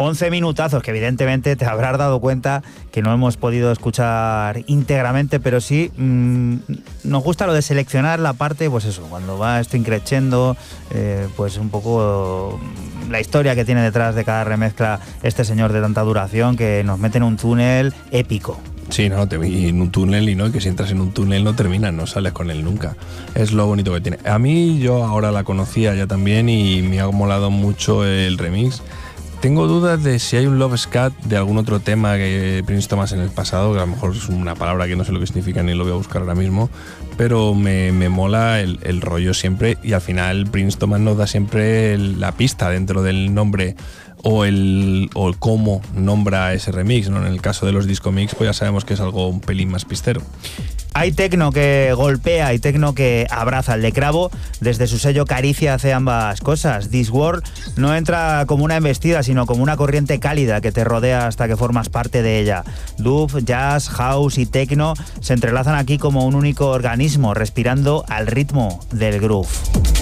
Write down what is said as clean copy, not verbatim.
11 minutazos que evidentemente te habrás dado cuenta que no hemos podido escuchar íntegramente, pero sí nos gusta lo de seleccionar la parte, pues eso, cuando va esto increciendo, pues un poco la historia que tiene detrás de cada remezcla este señor de tanta duración que nos mete en un túnel épico. Sí, no, te vi en un túnel y que si entras en un túnel no terminas, no sales con él nunca. Es lo bonito que tiene. A mí, yo ahora la conocía ya también y me ha molado mucho el remix. Tengo dudas de si hay un Love Scat de algún otro tema que Prince Thomas en el pasado, que a lo mejor es una palabra que no sé lo que significa ni lo voy a buscar ahora mismo, pero me mola el rollo siempre, y al final Prince Thomas nos da siempre la pista dentro del nombre o el cómo nombra ese remix, ¿no? En el caso de los disco mix, pues ya sabemos que es algo un pelín más pistero. Hay tecno que golpea y tecno que abraza. El de Cravo, desde su sello Caricia, hace ambas cosas. This World no entra como una embestida, sino como una corriente cálida que te rodea hasta que formas parte de ella. Dub, jazz, house y tecno se entrelazan aquí como un único organismo, respirando al ritmo del groove.